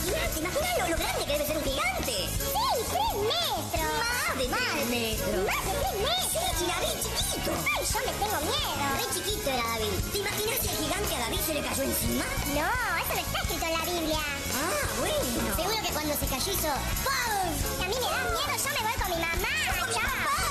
Imagínate, imagínate lo grande que debe ser un gigante. Sí, 3 metros. Más de 3 metros. Más de 3 metros. Sí, David, chiquito. Ay, yo me tengo miedo. Re chiquito era David. ¿Te imaginas si el gigante a David se le cayó encima? No, eso no está escrito en la Biblia. Ah, bueno. Seguro que cuando se cayó hizo ¡pum! A mí me da miedo, yo me voy con mi mamá. Chao.